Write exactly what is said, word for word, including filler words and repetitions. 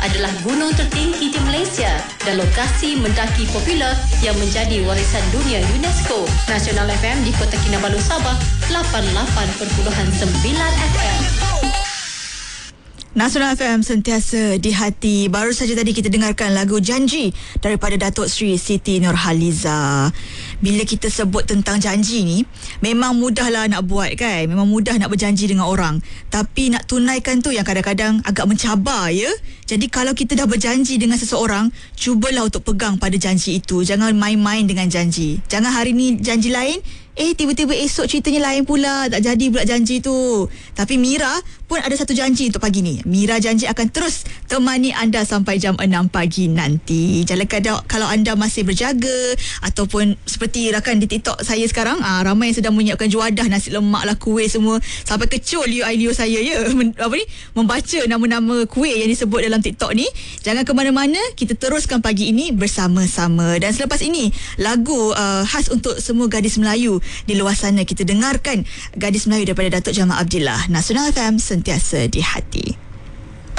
adalah gunung tertinggi di Malaysia dan lokasi mendaki popular yang menjadi warisan dunia UNESCO. Nasional F M di Kota Kinabalu, Sabah, lapan puluh lapan perpuluhan sembilan F M. Nasional F M sentiasa di hati. Baru saja tadi kita dengarkan lagu Janji daripada Datuk Seri Siti Nurhaliza. Bila kita sebut tentang janji ni, memang mudahlah nak buat kan, memang mudah nak berjanji dengan orang, tapi nak tunaikan tu yang kadang-kadang agak mencabar ya. Jadi kalau kita dah berjanji dengan seseorang, cubalah untuk pegang pada janji itu. Jangan main-main dengan janji. Jangan hari ni janji lain, eh tiba-tiba esok ceritanya lain pula, tak jadi pula janji tu. Tapi Mira pun ada satu janji untuk pagi ni. Mira janji akan terus temani anda sampai jam enam pagi nanti. Jangan kadang kalau anda masih berjaga ataupun seperti rakan di TikTok saya sekarang, ah, ramai yang sedang menyiapkan juadah, nasi lemak lah, kuih semua, sampai kecul U I Leo saya ya. Men, apa ni? Membaca nama-nama kuih yang disebut dalam TikTok ni. Jangan ke mana-mana, kita teruskan pagi ini bersama-sama. Dan selepas ini lagu uh, khas untuk semua gadis Melayu di luar sana, kita dengarkan Gadis Melayu daripada Datuk Jamal Abdillah. Nasional F M sentiasa di hati.